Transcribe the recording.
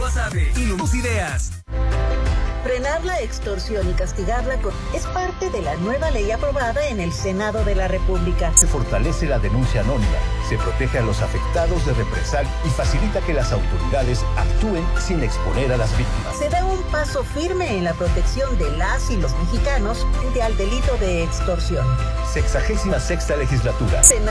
Guasave y Luz Ideas. Frenar la extorsión y castigarla es parte de la nueva ley aprobada en el Senado de la República. Se fortalece la denuncia anónima, se protege a los afectados de represalia y facilita que las autoridades actúen sin exponer a las víctimas. Se da un paso firme en la protección de las y los mexicanos frente al delito de extorsión. 66ª legislatura.